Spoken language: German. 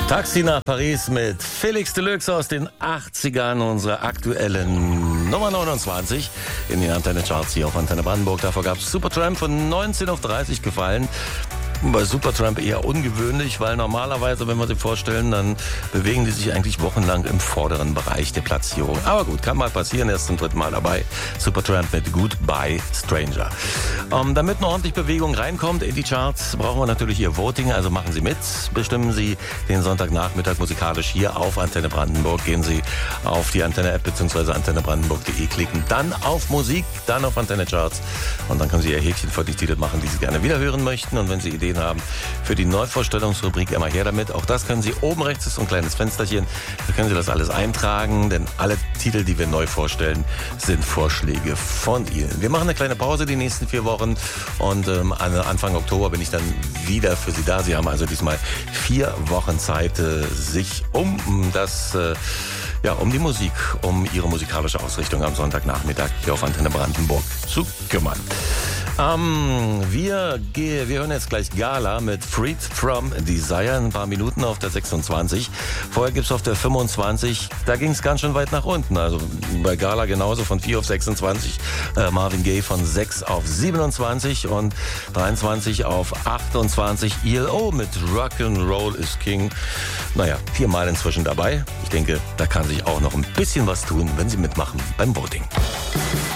Taxi nach Paris mit Felix Deluxe aus den 80ern, unsere aktuellen Nummer 29 in den Antenne Charts hier auf Antenne Brandenburg. Davor gab es Supertramp von 19 auf 30 gefallen. Bei Supertramp eher ungewöhnlich, weil normalerweise, wenn wir sie vorstellen, dann bewegen die sich eigentlich wochenlang im vorderen Bereich der Platzierung. Aber gut, kann mal passieren, erst zum dritten Mal dabei. Supertramp mit Goodbye Stranger. Damit eine ordentlich Bewegung reinkommt in die Charts, brauchen wir natürlich Ihr Voting, also machen Sie mit. Bestimmen Sie den Sonntagnachmittag musikalisch hier auf Antenne Brandenburg. Gehen Sie auf die Antenne-App bzw. antennebrandenburg.de, klicken dann auf Musik, dann auf Antenne Charts und dann können Sie Ihr Häkchen für die Titel machen, die Sie gerne wiederhören möchten. Und wenn Sie Ideen haben für die Neuvorstellungsrubrik, immer her damit. Auch das können Sie, oben rechts ist so ein kleines Fensterchen, da können Sie das alles eintragen, denn alle Titel, die wir neu vorstellen, sind Vorschläge von Ihnen. Wir machen eine kleine Pause die nächsten 4 Wochen und Anfang Oktober bin ich dann wieder für Sie da. Sie haben also diesmal 4 Wochen Zeit, sich um die Musik, um Ihre musikalische Ausrichtung am Sonntagnachmittag hier auf Antenne Brandenburg zu kümmern. Wir hören jetzt gleich Gala mit Freed from Desire, ein paar Minuten auf der 26. Vorher gibt's auf der 25, da ging's ganz schön weit nach unten. Also bei Gala genauso von 4 auf 26, Marvin Gaye von 6 auf 27 und 23 auf 28, ELO mit Rock'n'Roll is King. Naja, 4-mal inzwischen dabei. Ich denke, da kann sich auch noch ein bisschen was tun, wenn Sie mitmachen beim Voting.